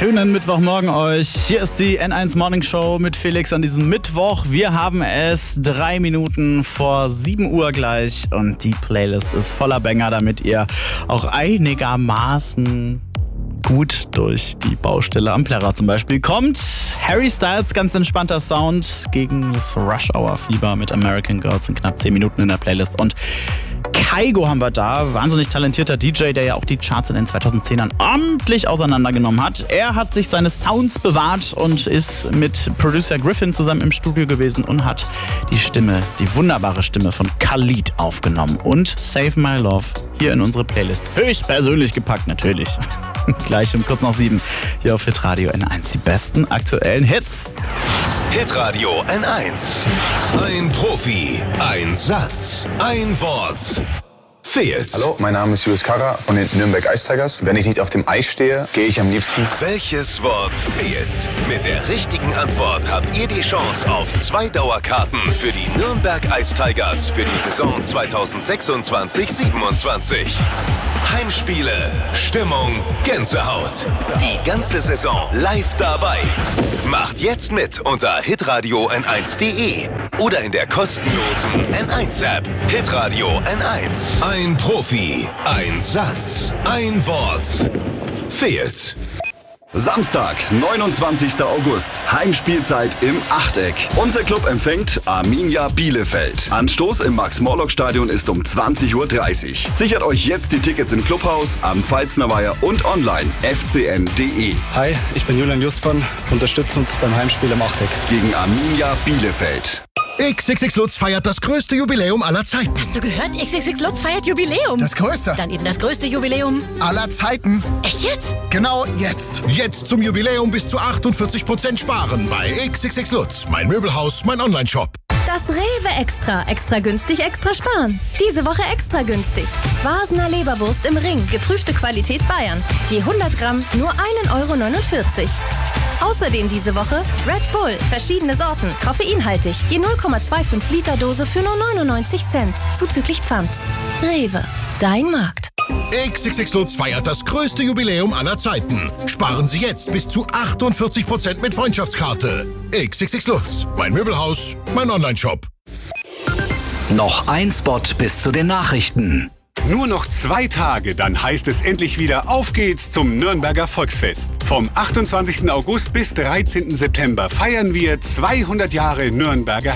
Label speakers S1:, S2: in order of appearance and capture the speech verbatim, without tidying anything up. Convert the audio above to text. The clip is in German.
S1: Schönen Mittwochmorgen euch. Hier ist die N eins Morning Show mit Felix an diesem Mittwoch. Wir haben es drei Minuten vor sieben Uhr gleich und die Playlist ist voller Banger, damit ihr auch einigermaßen gut durch die Baustelle am Plärrer zum Beispiel kommt. Harry Styles, ganz entspannter Sound gegen das Rush-Hour-Fieber mit American Girls in knapp zehn Minuten in der Playlist. Und Kygo haben wir da, wahnsinnig talentierter D J, der ja auch die Charts in den zweitausendzehnern amtlich auseinandergenommen hat. Er hat sich seine Sounds bewahrt und ist mit Producer Griffin zusammen im Studio gewesen und hat die Stimme, die wunderbare Stimme von Khalid aufgenommen. Und Save My Love hier in unsere Playlist. Höchst persönlich gepackt, natürlich. Gleich um kurz nach sieben hier auf Hitradio N eins. Die besten aktuellen Hits.
S2: Hitradio N eins. Ein Profi, ein Satz, ein Wort fehlt.
S3: Hallo, mein Name ist Julius Karrer von den Nürnberg Ice Tigers. Wenn ich nicht auf dem Eis stehe, gehe ich am liebsten.
S2: Welches Wort fehlt? Mit der richtigen Antwort habt ihr die Chance auf zwei Dauerkarten für die Nürnberg Ice Tigers für die Saison zweitausendsechsundzwanzig siebenundzwanzig. Heimspiele, Stimmung, Gänsehaut. Die ganze Saison live dabei. Macht jetzt mit unter hitradio n eins punkt de oder in der kostenlosen N eins App. Hitradio N eins. Ein Profi, ein Satz, ein Wort fehlt.
S4: Samstag, neunundzwanzigster August. Heimspielzeit im Achteck. Unser Club empfängt Arminia Bielefeld. Anstoß im Max-Morlock-Stadion ist um zwanzig Uhr dreißig. Sichert euch jetzt die Tickets im Clubhaus, am Pfalzner Weiher und online f c n punkt de.
S5: Hi, ich bin Julian Justmann. Unterstützt uns beim Heimspiel im Achteck.
S4: Gegen Arminia Bielefeld.
S6: X X X Lutz feiert das größte Jubiläum aller Zeiten.
S7: Hast du gehört? X X X Lutz feiert Jubiläum.
S6: Das größte.
S7: Dann eben das größte Jubiläum
S6: aller Zeiten.
S7: Echt jetzt?
S6: Genau jetzt. Jetzt zum Jubiläum bis zu achtundvierzig Prozent sparen bei X X X Lutz. Mein Möbelhaus, mein Online-Shop.
S8: Das Rewe Extra. Extra günstig, extra sparen. Diese Woche extra günstig. Vasener Leberwurst im Ring. Geprüfte Qualität Bayern. Je hundert Gramm nur ein Euro neunundvierzig. Außerdem diese Woche Red Bull, verschiedene Sorten, koffeinhaltig, je null Komma fünfundzwanzig Liter Dose für nur neunundneunzig Cent, zuzüglich Pfand. Rewe, dein Markt.
S6: X X X Lutz feiert das größte Jubiläum aller Zeiten. Sparen Sie jetzt bis zu achtundvierzig Prozent mit Freundschaftskarte. X X X Lutz, mein Möbelhaus, mein Online-Shop.
S9: Noch ein Spot bis zu den Nachrichten.
S10: Nur noch zwei Tage, dann heißt es endlich wieder, auf geht's zum Nürnberger Volksfest. Vom achtundzwanzigsten August bis dreizehnten September feiern wir zweihundert Jahre Nürnberger